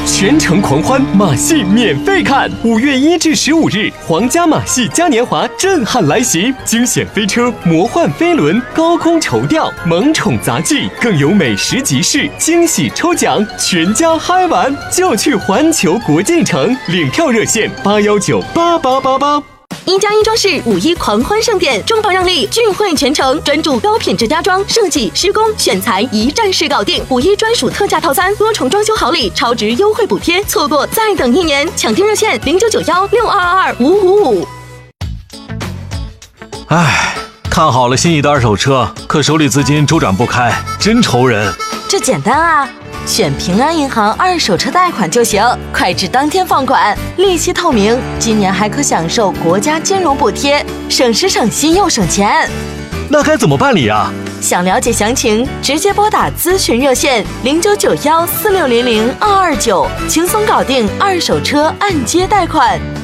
全程狂欢，马戏免费看。5月1至15日，皇家马戏嘉年华震撼来袭，惊险飞车、魔幻飞轮、高空绸吊、萌宠杂技，更有美食集市、惊喜抽奖，全家嗨玩就去环球国际城，领票热线8198888。 1+1装饰5·1狂欢盛典，重磅让利，聚会全程，专注高品质家装设计、施工、选材，一站式搞定。5·1专属特价套餐，多重装修好礼，超值优惠补贴，错过再等1年。抢订热线0991622555。 唉，看好了心仪的二手车，可手里资金周转不开，真愁人。 这简单啊，选平安银行二手车贷款就行，快至当天放款，利息透明，今年还可享受国家金融补贴，省时省心又省钱。 那该怎么办理啊？ 想了解详情，直接拨打咨询热线099146002229，轻松搞定二手车按揭贷款。